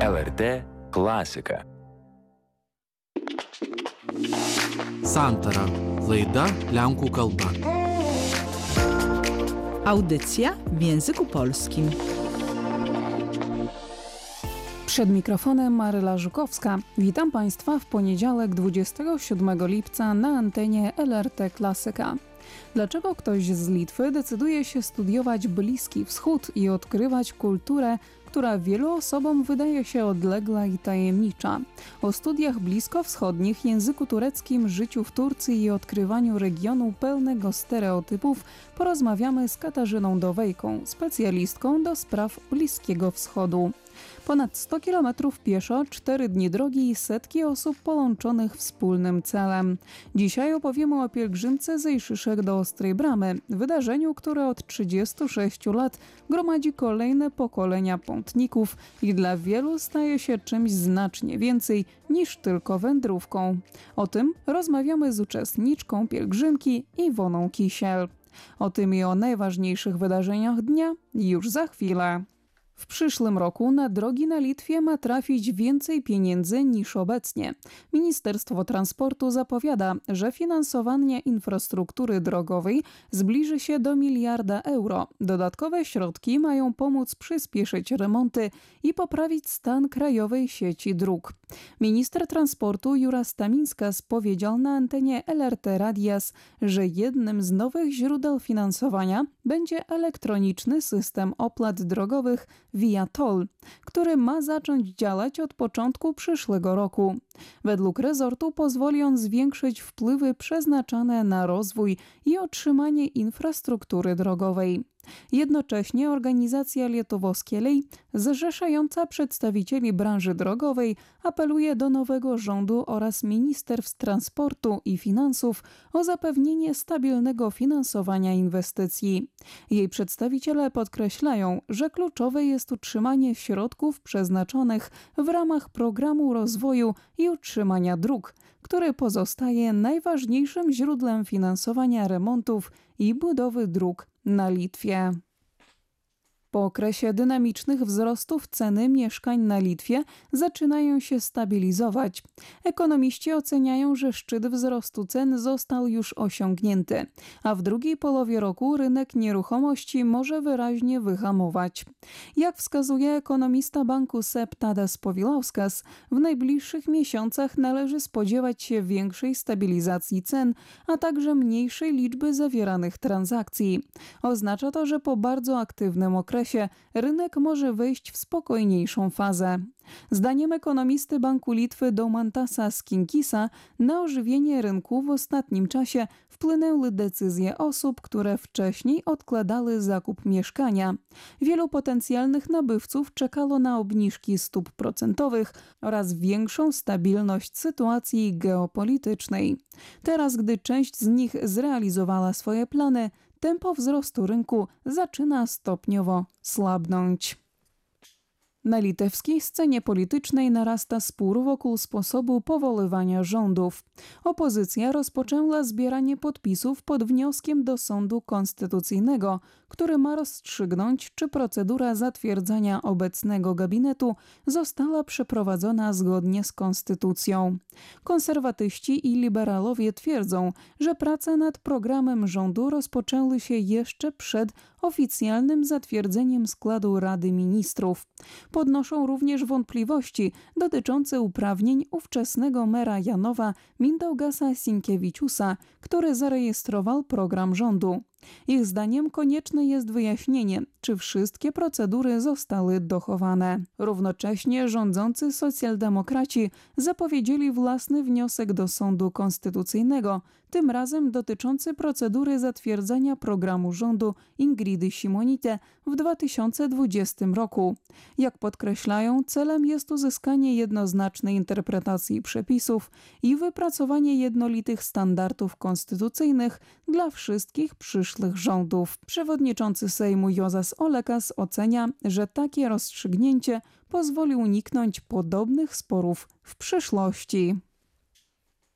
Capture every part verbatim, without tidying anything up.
L R T klasika. Santara. Laida lenkų kalba. Audycja w języku polskim. Przed mikrofonem Maryla Żukowska. Witam Państwa w poniedziałek dwudziestego siódmego lipca na antenie L R T Klasyka. Dlaczego ktoś z Litwy decyduje się studiować Bliski Wschód i odkrywać kulturę, która wielu osobom wydaje się odległa i tajemnicza? O studiach bliskowschodnich, języku tureckim, życiu w Turcji i odkrywaniu regionu pełnego stereotypów porozmawiamy z Katarzyną Dowejką, specjalistką do spraw Bliskiego Wschodu. Ponad sto kilometrów pieszo, cztery dni drogi i setki osób połączonych wspólnym celem. Dzisiaj opowiemy o pielgrzymce z Ejszyszek do Ostrej Bramy, wydarzeniu, które od trzydziestu sześciu lat gromadzi kolejne pokolenia pątników i dla wielu staje się czymś znacznie więcej niż tylko wędrówką. O tym rozmawiamy z uczestniczką pielgrzymki Iwoną Kisiel. O tym i o najważniejszych wydarzeniach dnia już za chwilę. W przyszłym roku na drogi na Litwie ma trafić więcej pieniędzy niż obecnie. Ministerstwo Transportu zapowiada, że finansowanie infrastruktury drogowej zbliży się do miliarda euro. Dodatkowe środki mają pomóc przyspieszyć remonty i poprawić stan krajowej sieci dróg. Minister transportu Jura Stamińskas powiedział na antenie L R T Radias, że jednym z nowych źródeł finansowania będzie elektroniczny system opłat drogowych Via Toll, który ma zacząć działać od początku przyszłego roku. Według rezortu pozwoli on zwiększyć wpływy przeznaczane na rozwój i utrzymanie infrastruktury drogowej. Jednocześnie organizacja Lietuvos-Keliai, zrzeszająca przedstawicieli branży drogowej, apeluje do nowego rządu oraz ministerstw transportu i finansów o zapewnienie stabilnego finansowania inwestycji. Jej przedstawiciele podkreślają, że kluczowe jest utrzymanie środków przeznaczonych w ramach programu rozwoju i utrzymania dróg, który pozostaje najważniejszym źródłem finansowania remontów i budowy dróg na Litwie. Po okresie dynamicznych wzrostów ceny mieszkań na Litwie zaczynają się stabilizować. Ekonomiści oceniają, że szczyt wzrostu cen został już osiągnięty, a w drugiej połowie roku rynek nieruchomości może wyraźnie wyhamować. Jak wskazuje ekonomista banku S E B Tadas Povilauskas, w najbliższych miesiącach należy spodziewać się większej stabilizacji cen, a także mniejszej liczby zawieranych transakcji. Oznacza to, że po bardzo aktywnym okresie rynek może wejść w spokojniejszą fazę. Zdaniem ekonomisty Banku Litwy Domantasa Skinkisa na ożywienie rynku w ostatnim czasie wpłynęły decyzje osób, które wcześniej odkładały zakup mieszkania. Wielu potencjalnych nabywców czekało na obniżki stóp procentowych oraz większą stabilność sytuacji geopolitycznej. Teraz, gdy część z nich zrealizowała swoje plany, tempo wzrostu rynku zaczyna stopniowo słabnąć. Na litewskiej scenie politycznej narasta spór wokół sposobu powoływania rządów. Opozycja rozpoczęła zbieranie podpisów pod wnioskiem do Sądu Konstytucyjnego, który ma rozstrzygnąć, czy procedura zatwierdzania obecnego gabinetu została przeprowadzona zgodnie z konstytucją. Konserwatyści i liberalowie twierdzą, że prace nad programem rządu rozpoczęły się jeszcze przed oficjalnym zatwierdzeniem składu Rady Ministrów. Podnoszą również wątpliwości dotyczące uprawnień ówczesnego mera Janowa Mindaugasa Sinkiewiciusa, który zarejestrował program rządu. Ich zdaniem konieczne jest wyjaśnienie, czy wszystkie procedury zostały dochowane. Równocześnie rządzący socjaldemokraci zapowiedzieli własny wniosek do Sądu Konstytucyjnego, tym razem dotyczący procedury zatwierdzania programu rządu Ingridy Šimonytė w dwa tysiące dwudziestym roku. Jak podkreślają, celem jest uzyskanie jednoznacznej interpretacji przepisów i wypracowanie jednolitych standardów konstytucyjnych dla wszystkich przyszłych rządów. Przewodniczący Sejmu Jozas Olekas ocenia, że takie rozstrzygnięcie pozwoli uniknąć podobnych sporów w przyszłości.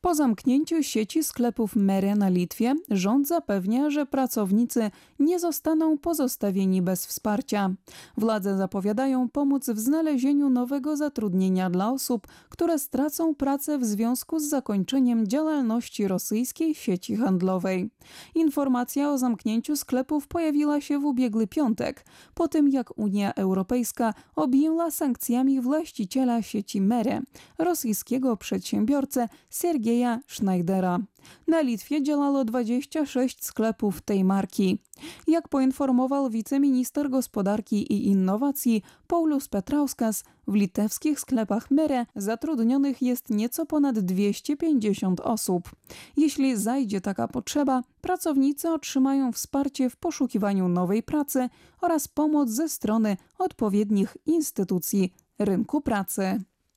Po zamknięciu sieci sklepów Mere na Litwie rząd zapewnia, że pracownicy nie zostaną pozostawieni bez wsparcia. Władze zapowiadają pomóc w znalezieniu nowego zatrudnienia dla osób, które stracą pracę w związku z zakończeniem działalności rosyjskiej sieci handlowej. Informacja o zamknięciu sklepów pojawiła się w ubiegły piątek, po tym jak Unia Europejska objęła sankcjami właściciela sieci Mere, rosyjskiego przedsiębiorcę Sergieja Schneidera. Na Litwie działało dwadzieścia sześć sklepów tej marki. Jak poinformował wiceminister gospodarki i innowacji Paulius Petrauskas, w litewskich sklepach Mere zatrudnionych jest nieco ponad dwieście pięćdziesiąt osób. Jeśli zajdzie taka potrzeba, pracownicy otrzymają wsparcie w poszukiwaniu nowej pracy oraz pomoc ze strony odpowiednich instytucji rynku pracy.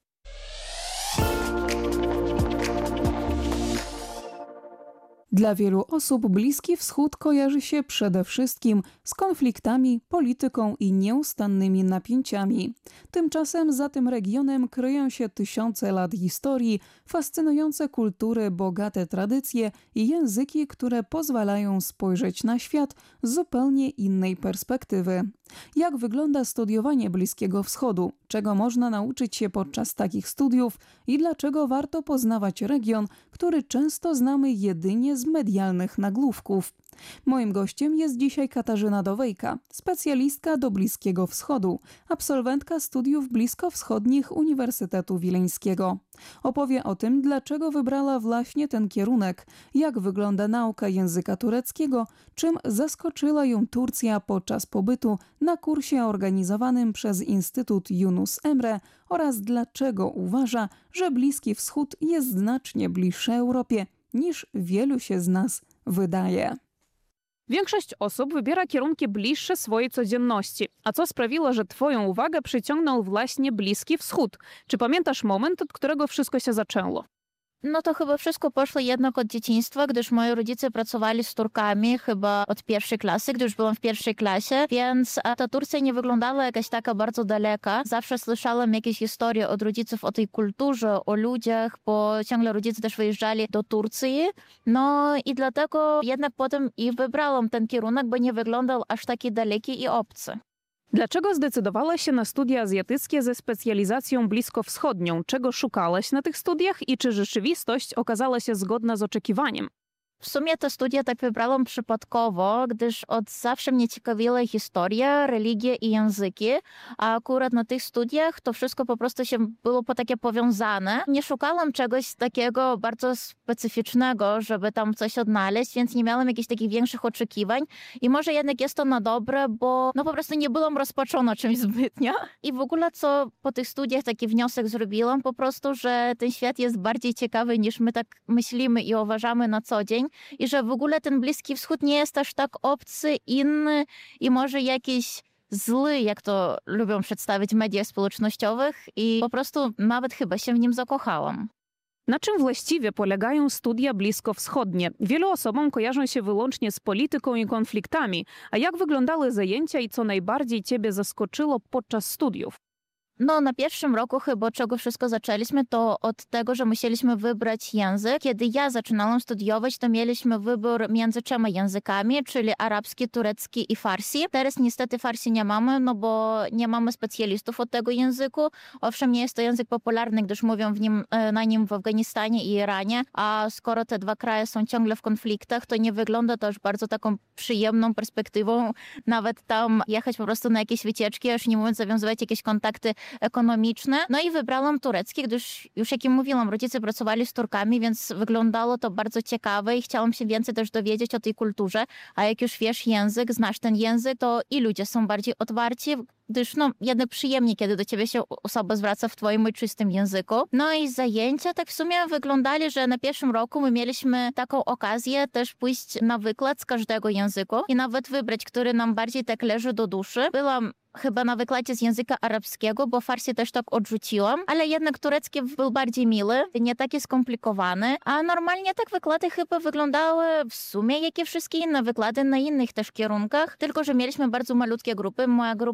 Dla wielu osób Bliski Wschód kojarzy się przede wszystkim z konfliktami, polityką i nieustannymi napięciami. Tymczasem za tym regionem kryją się tysiące lat historii, fascynujące kultury, bogate tradycje i języki, które pozwalają spojrzeć na świat z zupełnie innej perspektywy. Jak wygląda studiowanie Bliskiego Wschodu? Czego można nauczyć się podczas takich studiów i dlaczego warto poznawać region, który często znamy jedynie z medialnych nagłówków? Moim gościem jest dzisiaj Katarzyna Dowejka, specjalistka do Bliskiego Wschodu, absolwentka studiów bliskowschodnich Uniwersytetu Wileńskiego. Opowie o tym, dlaczego wybrała właśnie ten kierunek, jak wygląda nauka języka tureckiego, czym zaskoczyła ją Turcja podczas pobytu na kursie organizowanym przez Instytut Yunus Emre oraz dlaczego uważa, że Bliski Wschód jest znacznie bliższy Europie niż wielu się z nas wydaje. Większość osób wybiera kierunki bliższe swojej codzienności. A co sprawiło, że twoją uwagę przyciągnął właśnie Bliski Wschód? Czy pamiętasz moment, od którego wszystko się zaczęło? No to chyba wszystko poszło jednak od dzieciństwa, gdyż moi rodzice pracowali z Turkami chyba od pierwszej klasy, gdyż byłam w pierwszej klasie, więc ta Turcja nie wyglądała jakaś taka bardzo daleka. Zawsze słyszałam jakieś historie od rodziców o tej kulturze, o ludziach, bo ciągle rodzice też wyjeżdżali do Turcji. No i dlatego jednak potem i wybrałam ten kierunek, bo nie wyglądał aż taki daleki i obcy. Dlaczego zdecydowałaś się na studia azjatyckie ze specjalizacją bliskowschodnią? Czego szukałaś na tych studiach i czy rzeczywistość okazała się zgodna z oczekiwaniem? W sumie te studia tak wybrałam przypadkowo, gdyż od zawsze mnie ciekawiła historia, religia i języki, a akurat na tych studiach to wszystko po prostu się było po takie powiązane. Nie szukałam czegoś takiego bardzo specyficznego, żeby tam coś odnaleźć, więc nie miałam jakichś takich większych oczekiwań i może jednak jest to na dobre, bo no po prostu nie byłam rozpaczona czymś zbytnio. I w ogóle co po tych studiach taki wniosek zrobiłam, po prostu, że ten świat jest bardziej ciekawy niż my tak myślimy i uważamy na co dzień. I że w ogóle ten Bliski Wschód nie jest aż tak obcy, inny i może jakiś zły, jak to lubią przedstawić w mediach społecznościowych i po prostu nawet chyba się w nim zakochałam. Na czym właściwie polegają studia bliskowschodnie? Wielu osobom kojarzą się wyłącznie z polityką i konfliktami. A jak wyglądały zajęcia i co najbardziej ciebie zaskoczyło podczas studiów? No, na pierwszym roku chyba czego wszystko zaczęliśmy, to od tego, że musieliśmy wybrać język. Kiedy ja zaczynałam studiować, to mieliśmy wybór między trzema językami, czyli arabski, turecki i farsi. Teraz niestety farsi nie mamy, no bo nie mamy specjalistów od tego języku. Owszem, nie jest to język popularny, gdyż mówią w nim, na nim w Afganistanie i Iranie, a skoro te dwa kraje są ciągle w konfliktach, to nie wygląda to już bardzo taką przyjemną perspektywą. Nawet tam jechać po prostu na jakieś wycieczki, aż nie mówiąc zawiązywać jakieś kontakty ekonomiczne. No i wybrałam turecki, gdyż już jak mówiłam, rodzice pracowali z Turkami, więc wyglądało to bardzo ciekawe i chciałam się więcej też dowiedzieć o tej kulturze. A jak już wiesz język, znasz ten język, to i ludzie są bardziej otwarci, gdyż no jednak przyjemnie, kiedy do ciebie się osoba zwraca w twoim ojczystym języku. No i zajęcia tak w sumie wyglądali, że na pierwszym roku my mieliśmy taką okazję też pójść na wykład z każdego języku i nawet wybrać, który nam bardziej tak leży do duszy. Byłam chyba na wykładzie z języka arabskiego, bo farsi też tak odrzuciłam, ale jednak turecki był bardziej miły, nie taki skomplikowany, a normalnie tak wykłady chyba wyglądały w sumie jak i wszystkie inne wykłady na innych też kierunkach, tylko że mieliśmy bardzo malutkie grupy. Moja grupa była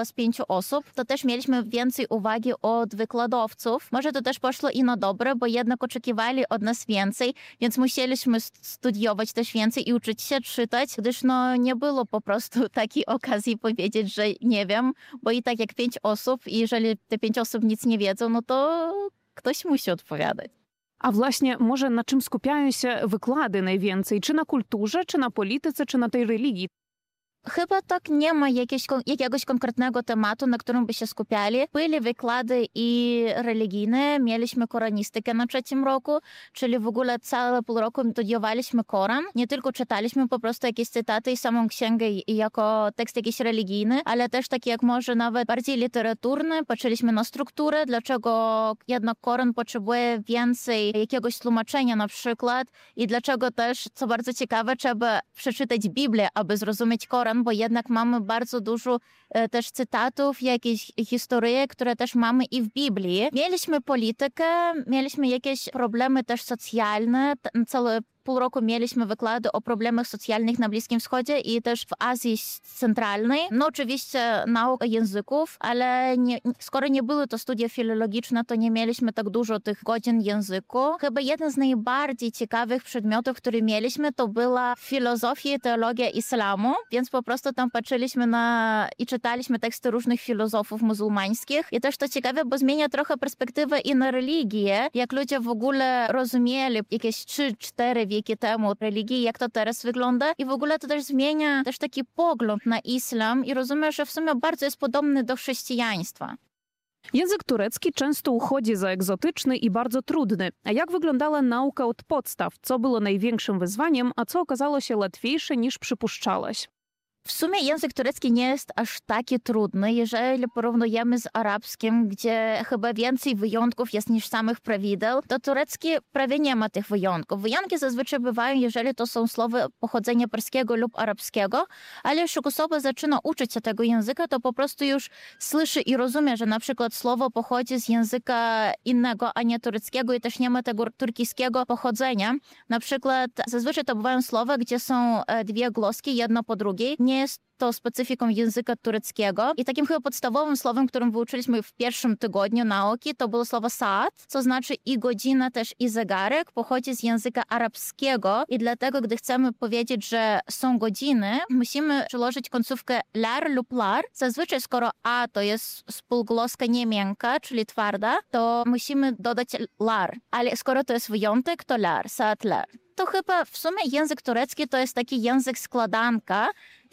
z pięciu osób, to też mieliśmy więcej uwagi od wykładowców. Może to też poszło i na dobre, bo jednak oczekiwali od nas więcej, więc musieliśmy studiować też więcej i uczyć się czytać, gdyż no nie było po prostu takiej okazji powiedzieć, że nie wiem, bo i tak jak pięć osób i jeżeli te pięć osób nic nie wiedzą, no to ktoś musi odpowiadać. A właśnie może na czym skupiają się wykłady najwięcej? Czy na kulturze, czy na polityce, czy na tej religii? Chyba tak nie ma jakiegoś, jakiegoś konkretnego tematu, na którym by się skupiali. Byli wykłady i religijne, mieliśmy koranistykę na trzecim roku, czyli w ogóle całe pół roku studiowaliśmy Koran. Nie tylko czytaliśmy po prostu jakieś cytaty i samą księgę jako tekst jakiś religijny, ale też takie jak może nawet bardziej literaturne. Patrzyliśmy na strukturę, dlaczego jednak Koran potrzebuje więcej jakiegoś tłumaczenia na przykład i dlaczego też, co bardzo ciekawe, trzeba przeczytać Biblię, aby zrozumieć Koran, bo jednak mamy bardzo dużo e, też cytatów, jakieś historie, które też mamy i w Biblii. Mieliśmy politykę, mieliśmy jakieś problemy też socjalne, całe pół roku mieliśmy wykłady o problemach socjalnych na Bliskim Wschodzie i też w Azji Centralnej. No oczywiście nauka języków, ale nie, skoro nie były to studia filologiczne, to nie mieliśmy tak dużo tych godzin języku. Chyba jeden z najbardziej ciekawych przedmiotów, który mieliśmy, to była filozofia i teologia islamu, więc po prostu tam patrzyliśmy na i czytaliśmy teksty różnych filozofów muzułmańskich. I też to ciekawe, bo zmienia trochę perspektywę i na religię, jak ludzie w ogóle rozumieli jakieś trzy cztery wieki temu religii, jak to teraz wygląda. I w ogóle to też zmienia też taki pogląd na islam i rozumiem, że w sumie bardzo jest podobny do chrześcijaństwa. Język turecki często uchodzi za egzotyczny i bardzo trudny. A jak wyglądała nauka od podstaw? Co było największym wyzwaniem, a co okazało się łatwiejsze niż przypuszczałeś? W sumie język turecki nie jest aż taki trudny, jeżeli porównujemy z arabskim, gdzie chyba więcej wyjątków jest niż samych prawideł, to turecki prawie nie ma tych wyjątków. Wyjątki zazwyczaj bywają, jeżeli to są słowa pochodzenia perskiego lub arabskiego, ale już jak osoba zaczyna uczyć się tego języka, to po prostu już słyszy i rozumie, że na przykład słowo pochodzi z języka innego, a nie tureckiego i też nie ma tego turkiskiego pochodzenia. Na przykład zazwyczaj to bywają słowa, gdzie są dwie głoski, jedna po drugiej. Nie jest to specyfiką języka tureckiego. I takim chyba podstawowym słowem, którym wyuczyliśmy w pierwszym tygodniu nauki, to było słowo saat, co znaczy i godzina, też i zegarek, pochodzi z języka arabskiego i dlatego, gdy chcemy powiedzieć, że są godziny, musimy przyłożyć końcówkę lar lub lar. Zazwyczaj, skoro a to jest spółgłoska nie miękka, czyli twarda, to musimy dodać lar. Ale skoro to jest wyjątek, to lar, saat lar. To chyba w sumie język turecki to jest taki język składanka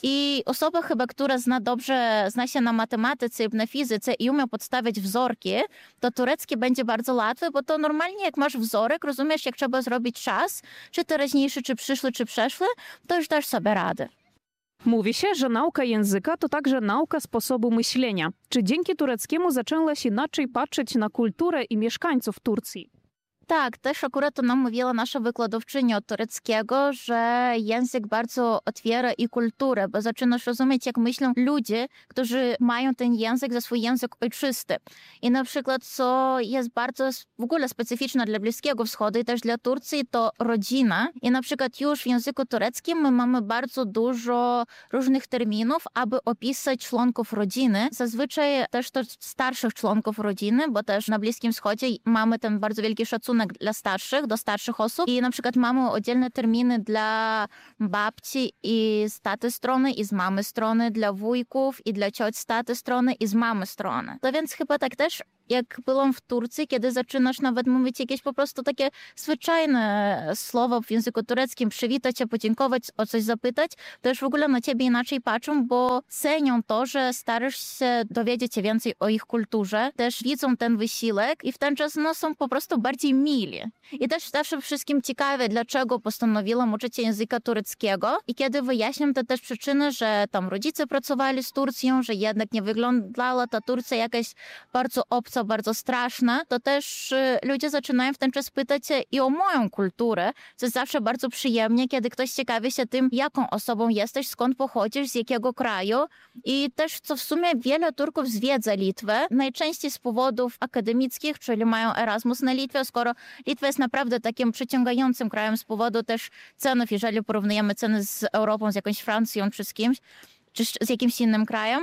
i osoba chyba, która zna dobrze, zna się na matematyce i na fizyce i umie podstawiać wzorki, to turecki będzie bardzo łatwy, bo to normalnie jak masz wzorek, rozumiesz jak trzeba zrobić czas, czy teraźniejszy, czy przyszły, czy przeszły, to już dasz sobie radę. Mówi się, że nauka języka to także nauka sposobu myślenia. Czy dzięki tureckiemu zaczęłaś inaczej patrzeć na kulturę i mieszkańców Turcji? Tak, też akurat to nam mówiła nasza wykładowczyni od tureckiego, że język bardzo otwiera i kulturę, bo zaczynasz rozumieć, jak myślą ludzie, którzy mają ten język za swój język ojczysty. I na przykład, co jest bardzo w ogóle specyficzne dla Bliskiego Wschodu i też dla Turcji, to rodzina. I na przykład już w języku tureckim my mamy bardzo dużo różnych terminów, aby opisać członków rodziny. Zazwyczaj też to starszych członków rodziny, bo też na Bliskim Wschodzie mamy ten bardzo wielki szacunek dla starszych, do starszych osób i na przykład mamy oddzielne terminy dla babci i z taty strony i z mamy strony, dla wujków i dla cioć z taty strony i z mamy strony. To więc chyba tak też jak byłam w Turcji, kiedy zaczynasz nawet mówić jakieś po prostu takie zwyczajne słowa w języku tureckim, przywitać się, podziękować, o coś zapytać, to już w ogóle na ciebie inaczej patrzą, bo cenią to, że starasz się dowiedzieć się więcej o ich kulturze, też widzą ten wysiłek i w ten czas no, są po prostu bardziej mili. I też zawsze wszystkim ciekawe, dlaczego postanowiłam uczyć się języka tureckiego i kiedy wyjaśniam te też przyczyny, że tam rodzice pracowali z Turcją, że jednak nie wyglądała ta Turcja jakaś bardzo obca, bardzo straszna, to też y, ludzie zaczynają w ten czas pytać się i o moją kulturę, co jest zawsze bardzo przyjemnie, kiedy ktoś ciekawi się tym, jaką osobą jesteś, skąd pochodzisz, z jakiego kraju i też, co w sumie wiele Turków zwiedza Litwę, najczęściej z powodów akademickich, czyli mają Erasmus na Litwie, skoro Litwa jest naprawdę takim przyciągającym krajem z powodu też cenów, jeżeli porównujemy ceny z Europą, z jakąś Francją czy z kimś, czy z jakimś innym krajem.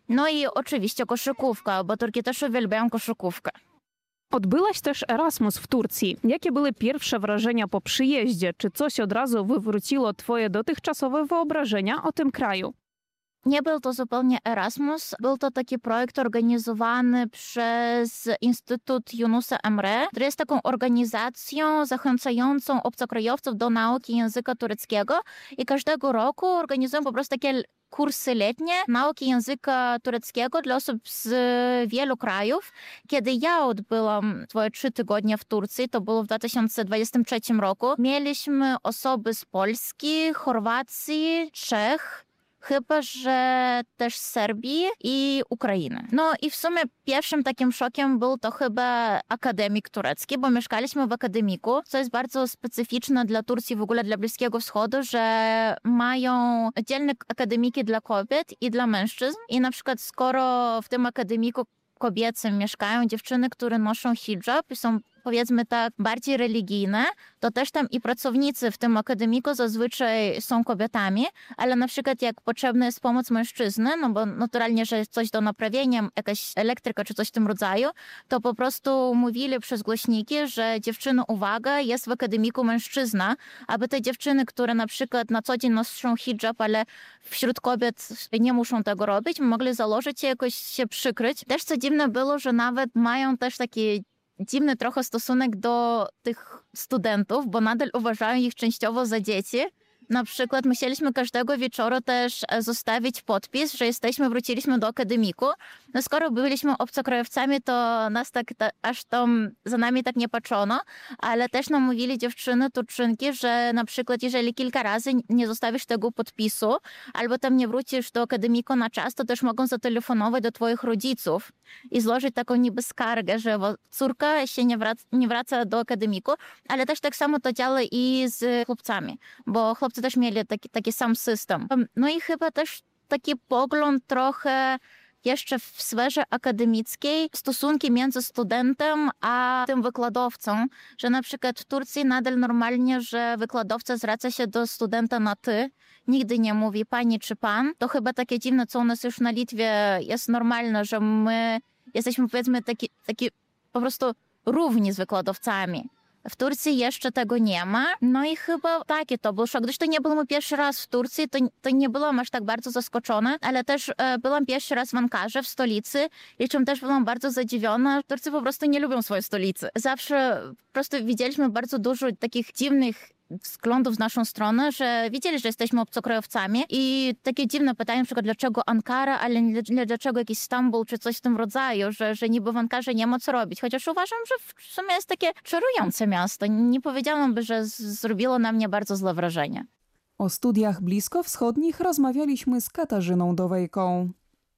No i oczywiście koszykówka, bo Turki też uwielbiają koszykówkę. Odbyłaś też Erasmus w Turcji. Jakie były pierwsze wrażenia po przyjeździe? Czy coś od razu wywróciło twoje dotychczasowe wyobrażenia o tym kraju? Nie był to zupełnie Erasmus, był to taki projekt organizowany przez Instytut Yunusa Emre, który jest taką organizacją zachęcającą obcokrajowców do nauki języka tureckiego i każdego roku organizują po prostu takie kursy letnie nauki języka tureckiego dla osób z wielu krajów. Kiedy ja odbyłam swoje trzy tygodnie w Turcji, to było w dwa tysiące dwudziestym trzecim roku, mieliśmy osoby z Polski, Chorwacji, Czech, chyba że też z Serbii i Ukrainy. No i w sumie pierwszym takim szokiem był to chyba akademik turecki, bo mieszkaliśmy w akademiku, co jest bardzo specyficzne dla Turcji, w ogóle dla Bliskiego Wschodu, że mają oddzielne akademiki dla kobiet i dla mężczyzn. I na przykład skoro w tym akademiku kobiecym mieszkają dziewczyny, które noszą hijab i są, powiedzmy tak, bardziej religijne, to też tam i pracownicy w tym akademiku zazwyczaj są kobietami, ale na przykład jak potrzebna jest pomoc mężczyzny, no bo naturalnie, że jest coś do naprawienia, jakaś elektryka czy coś w tym rodzaju, to po prostu mówili przez głośniki, że dziewczyny, uwaga, jest w akademiku mężczyzna, aby te dziewczyny, które na przykład na co dzień noszą hijab, ale wśród kobiet nie muszą tego robić, mogli założyć i jakoś się przykryć. Też co dziwne było, że nawet mają też taki dziwny trochę stosunek do tych studentów, bo nadal uważają ich częściowo za dzieci. Na przykład musieliśmy każdego wieczoru też zostawić podpis, że jesteśmy, wróciliśmy do akademiku. No skoro byliśmy obcokrajowcami, to nas tak ta, aż tam za nami tak nie patrzono, ale też nam mówili dziewczyny, Turczynki, że na przykład jeżeli kilka razy nie zostawisz tego podpisu, albo tam nie wrócisz do akademiku na czas, to też mogą zatelefonować do twoich rodziców i złożyć taką niby skargę, że córka się nie wraca, nie wraca do akademiku, ale też tak samo to działa i z chłopcami, bo chłopcy też mieli taki, taki sam system. No i chyba też taki pogląd trochę jeszcze w sferze akademickiej, stosunki między studentem a tym wykładowcą, że na przykład w Turcji nadal normalnie, że wykładowca zwraca się do studenta na ty, nigdy nie mówi pani czy pan. To chyba takie dziwne, co u nas już na Litwie jest normalne, że my jesteśmy, powiedzmy, taki, taki po prostu równi z wykładowcami. W Turcji jeszcze tego nie ma. No i chyba taki to był szok. Gdyż to nie był mój pierwszy raz w Turcji, to, to nie byłam aż tak bardzo zaskoczona, ale też e, byłam pierwszy raz w Ankarze, w stolicy, i czym też byłam bardzo zadziwiona. Turcy po prostu nie lubią swojej stolicy. Zawsze po prostu widzieliśmy bardzo dużo takich dziwnych względów z naszą stronę, że wiedzieli, że jesteśmy obcokrajowcami i takie dziwne pytanie, na przykład dlaczego Ankara, ale nie dlaczego jakiś Stambuł czy coś w tym rodzaju, że, że niby w Ankarze nie ma co robić. Chociaż uważam, że w sumie jest takie czarujące miasto. Nie powiedziałam by, że z- zrobiło na mnie bardzo złe wrażenie. O studiach bliskowschodnich rozmawialiśmy z Katarzyną Dowejką.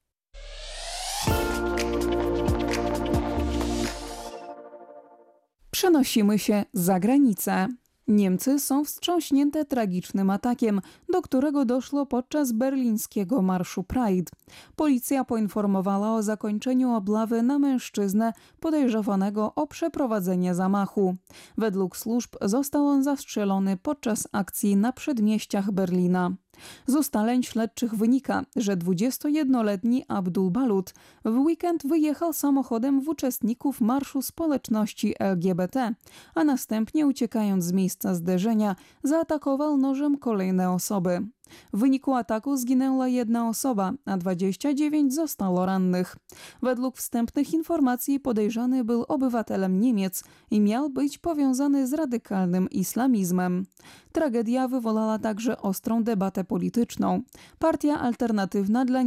Przenosimy się za granicę. Niemcy są wstrząśnięte tragicznym atakiem, do którego doszło podczas berlińskiego marszu Pride. Policja poinformowała o zakończeniu oblawy na mężczyznę podejrzewanego o przeprowadzenie zamachu. Według służb został on zastrzelony podczas akcji na przedmieściach Berlina. Z ustaleń śledczych wynika, że dwudziestojednoletni Abdul Balut w weekend wyjechał samochodem w uczestników marszu społeczności L G B T, a następnie, uciekając z miejsca zderzenia, zaatakował nożem kolejne osoby. W wyniku ataku zginęła jedna osoba, a dwadzieścia dziewięć zostało rannych. Według wstępnych informacji podejrzany był obywatelem Niemiec i miał być powiązany z radykalnym islamizmem. Tragedia wywołała także ostrą debatę polityczną. Partia Alternatywna dla